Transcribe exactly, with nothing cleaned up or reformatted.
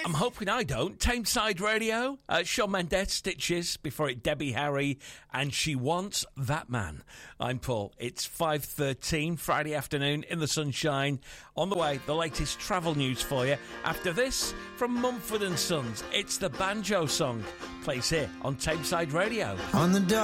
I'm hoping I don't. Tameside Radio, uh, Shawn Mendes, Stitches, before it Debbie Harry, and She Wants That Man. I'm Paul. It's five thirteen, Friday afternoon in the sunshine. On the way, the latest travel news for you. After this, from Mumford and Sons, it's the Banjo Song. Plays here on Tameside Radio. On the